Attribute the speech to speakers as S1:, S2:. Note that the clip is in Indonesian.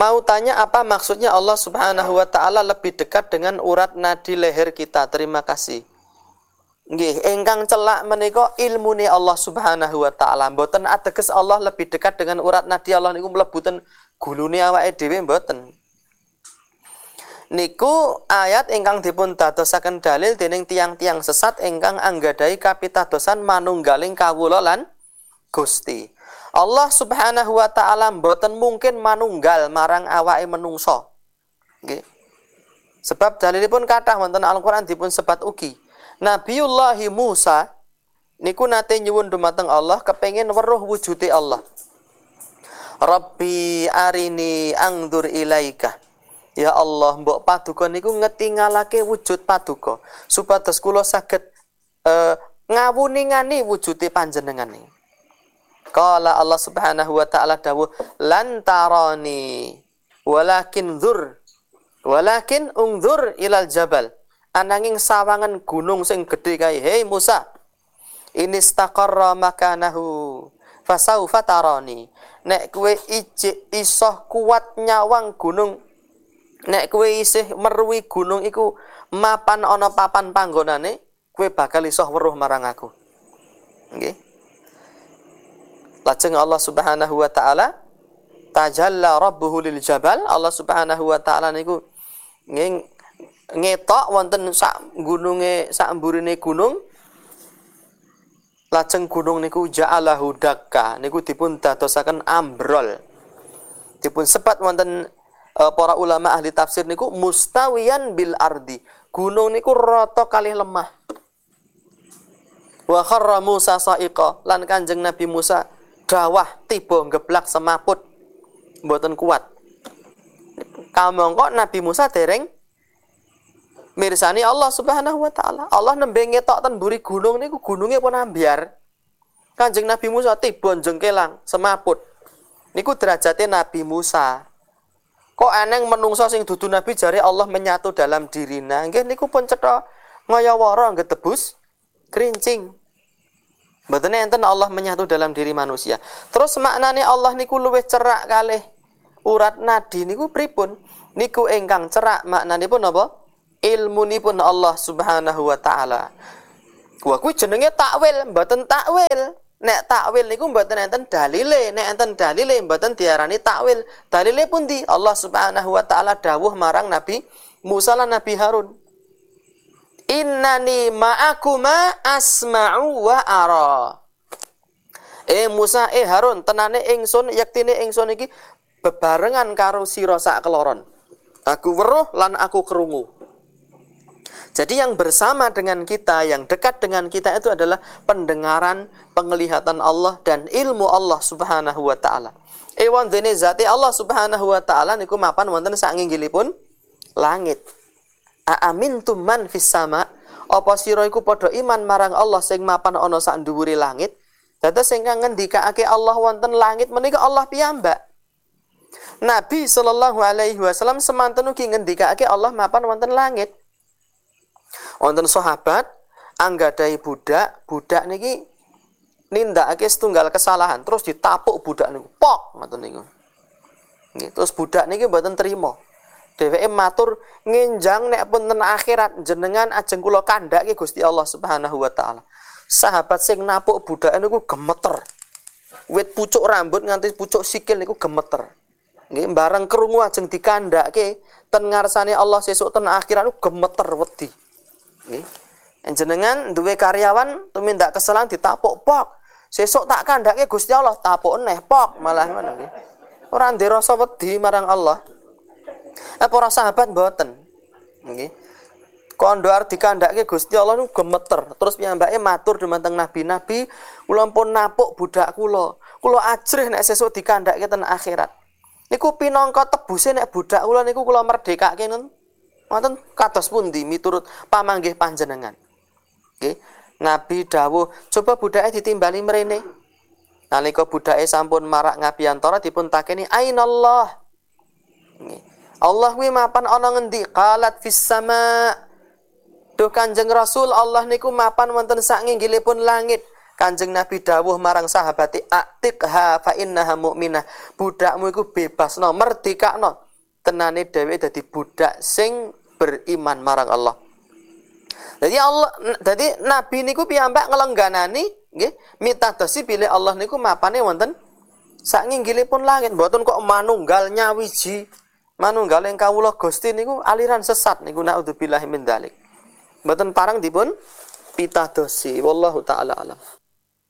S1: Mau tanya apa maksudnya Allah Subhanahu wa taala lebih dekat dengan urat nadi leher kita? Terima kasih. Nggih, ingkang celak menika ilmune Allah Subhanahu wa taala. Mboten ateges Allah lebih dekat dengan urat nadi Allah niku mlebu ten gulune awake dhewe mboten. Niku ayat ingkang dipun dadosaken dalil dening tiang-tiang sesat ingkang anggadhahi kapitadosan manunggaling kawula lan Gusti. Allah Subhanahu wa taala mboten mungkin manunggal marang awake menungso. Nggih. Sebab dalilipun kathah wonten Al-Qur'an dipun sebat ugi. Nabiullah Musa niku nate nyuwun dumateng Allah kepengin weruh wujude Allah. Rabbi arini angdur ilaika. Ya Allah, mbok paduka niku ngetingalake wujud paduka supados kula saged ngawuningani wujude panjenengan. Qala Allah Subhanahu wa taala dawuh lan tarani walakin ungzur ilal jabal. Ananging sawangan gunung sing gedhe kae. Hei Musa, inistaqarra makanahu fasaufa tarani. Nek kowe isoh kuat nyawang gunung, nek kowe isih meruwi gunung iku mapan ana papan panggonane, kowe bakal iso weruh marang aku. Nggih. Lajeng Allah Subhanahu wa taala tajalla rabbuhu lil jabal. Allah Subhanahu wa taala niku ngetok wonten sak gununge, sak mburine gunung. Lajeng gunung niku ja'alahu dakka. Niku dipun dadosaken ambrol. Dipun sebat wonten para ulama ahli tafsir niku mustawiyan bil ardi. Gunung niku rata kalih lemah. Wa kharra Musa sa'iqa. Lan Kanjeng Nabi Musa dawah tiba ngeblak semaput. Mboten kuat. Kamangka Nabi Musa dereng mirsani Allah Subhanahu wa taala. Allah nembe ngetok ten mburi gunung niku gununge pun ambyar. Kanjeng Nabi Musa tiba jengkelang semaput. Niku derajate Nabi Musa. Kok eneng menungso sing dudu nabi jare Allah menyatu dalam dirina. Nggih niku pun cetha ngayawara ngetebus kerincing. Mboten enten Allah menyatu dalam diri manusia. Terus maknane Allah niku luwih cerak kalih urat nadi niku pripun? Niku ingkang cerak maknanipun apa? Ilmunipun Allah Subhanahu wa taala. Wah kuwi jenenge takwil, mboten takwil. Nek takwil niku mboten enten dalile, nek enten dalile mboten diarani takwil. Dalile pundi? Allah Subhanahu wa taala dawuh marang Nabi Musa lan Nabi Harun. Innani ma'akuma asma'u wa ara. Musa, Harun, tenane ingsun yektine ingsun iki bebarengan karo sira sak keloron. Aku weruh lan aku krungu. Jadi yang bersama dengan kita, yang dekat dengan kita itu adalah pendengaran, penglihatan Allah dan ilmu Allah Subhanahu wa taala. Ewan dene zati Allah Subhanahu wa taala niku mapan wonten sak nginggilipun langit. Aamintum man fis sama? Apa sira iku padha iman marang Allah sing mapan ana sak dhuwure langit? Dados ingkang ngendikake Allah wonten langit menika Allah piyambak. Nabi sallallahu alaihi wasallam semanten ugi ngendikake Allah mapan wonten langit. Wonten sahabat anggadhahi budak niki nindakake setunggal kesalahan terus ditapuk budak niku pok ngoten niku. Nggih, terus budak niki mboten trima. Dheweke matur ngenjang nek pun ten akhirat jenengan ajeng kula kandhake Gusti Allah Subhanahu wa taala. Sahabat sing napuk budak niku gemeter. Wit pucuk rambut nganti pucuk sikil niku gemeter. Nggih, bareng krungu ajeng dikandhake ten ngarsane Allah sesuk ten akhirat niku gemeter wedi. Nggih. Jenengan duwe karyawan tumindak kesalahan ditapuk pok. Sesuk tak kandhake Gusti Allah tapuk neh pok malah ngono nggih. Ora ndek rasa wedi marang Allah. Para sahabat mboten. Nggih. Kondo arep dikandhake Gusti Allah niku gemeter. Terus piyambake matur dumateng nabi-nabi, kula pun napuk budak kula. Kula ajrih nek sesuk dikandhake ten akhirat. Niku pinangka tebuse nek budak kula niku kula merdekake wonten kados pundi miturut pamanggih panjenengan. Nggih. Nabi dawuh, coba budake ditimbali mrene. Nalika budake sampun marak ngabiyantara dipun takeni ainallah. Nggih. Allah kuwi mapan ana ngendi? Qalat fis sama. Duh Kanjeng Rasul, Allah niku mapan wonten sak nginggilipun langit. Kanjeng Nabi dawuh marang sahabati, "Atiqha fa innaha mu'minah." Budakmu iku bebasno, merdekakno. Tenane dheweke dadi budak sing beriman marang Allah. Jadi Nabi niku piyambak ngelengganani nggih mitadosi bilih Allah niku mapane wonten sak nginggilipun langit. Mboten kok manunggal nyawiji. Manunggal ing kawula Gusti niku aliran sesat niku naudzubillahi min dzalik. Mboten parang dipun pitadosi. Wallahu taala alam.